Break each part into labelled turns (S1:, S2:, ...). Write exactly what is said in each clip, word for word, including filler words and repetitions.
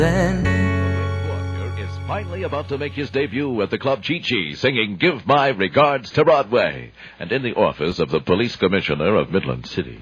S1: Then
S2: Warrior is finally about to make his debut at the Club Chi-Chi, singing Give My Regards to Broadway, and in the office of the Police Commissioner of Midland City.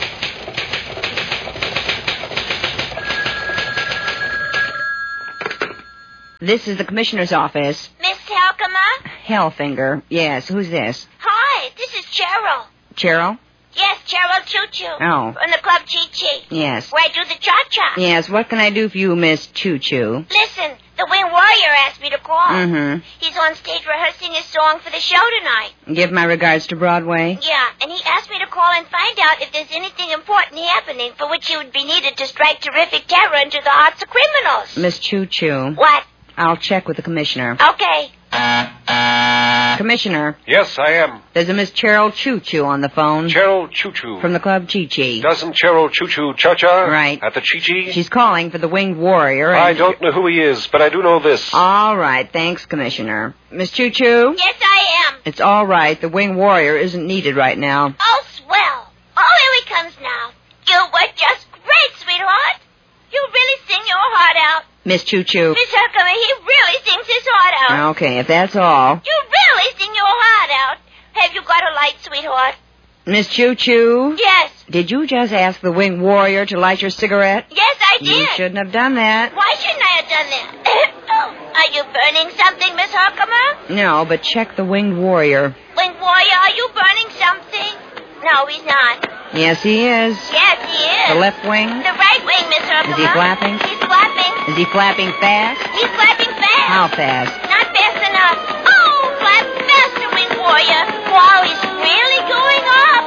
S3: This is the Commissioner's office.
S4: Miss Halkema?
S3: Hellfinger. Yes, who's this?
S4: Hi, this is Cheryl.
S3: Cheryl?
S4: Yes, Cheryl Choo-Choo.
S3: Oh.
S4: From the Club Chi-Chi.
S3: Yes.
S4: Where I do the cha-cha.
S3: Yes, what can I do for you, Miss Choo-Choo?
S4: Listen, the Wing Warrior asked me to call.
S3: Mm-hmm.
S4: He's on stage rehearsing his song for the show tonight.
S3: Give my regards to Broadway.
S4: Yeah, and he asked me to call and find out if there's anything important happening for which he would be needed to strike terrific terror into the hearts of criminals.
S3: Miss Choo-Choo.
S4: What?
S3: I'll check with the Commissioner.
S4: Okay.
S3: Commissioner,
S5: Yes, I am.
S3: there's a Miss Cheryl Choo-Choo on the phone.
S5: Cheryl Choo-Choo.
S3: From the Club Chi-Chi.
S5: Doesn't Cheryl Choo-Choo cha-cha?
S3: Right.
S5: At the Chi-Chi?
S3: She's calling for the Winged Warrior. And
S5: I don't know who he is, but I do know this.
S3: All right, thanks, Commissioner. Miss Choo-Choo?
S4: Yes, I am.
S3: It's all right. The Winged Warrior isn't needed right now.
S4: Oh, swell. Oh, here he comes now. You were just great, sweetheart. You really sing your heart out.
S3: Miss Choo-Choo.
S4: Miss Herkimer, he really sings his heart out.
S3: Okay, if that's all.
S4: You really sing your heart out. Have you got a light, sweetheart?
S3: Miss Choo-Choo?
S4: Yes.
S3: Did you just ask the Winged Warrior to light your cigarette?
S4: Yes, I did.
S3: You shouldn't have done that.
S4: Why shouldn't I have done that? Oh, are you burning something, Miss Herkimer?
S3: No, but check the Winged Warrior.
S4: Wing Warrior, are you burning something? No, he's not.
S3: Yes, he is.
S4: Yes, he is.
S3: The left wing?
S4: The right wing, Miss Herkimer.
S3: Is he flapping?
S4: He's flapping.
S3: Is he flapping fast?
S4: He's flapping fast.
S3: How fast?
S4: Not fast enough. Oh, flap faster, Wing Warrior. Wow, he's really going up.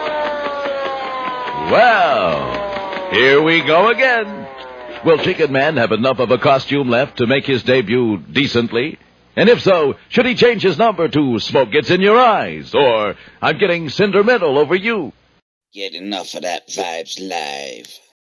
S2: Well, here we go again. Will Chicken Man have enough of a costume left to make his debut decently? And if so, should he change his number to Smoke Gets in Your Eyes or I'm Getting Sentimental Over You?
S6: Get enough of that Vibes Live.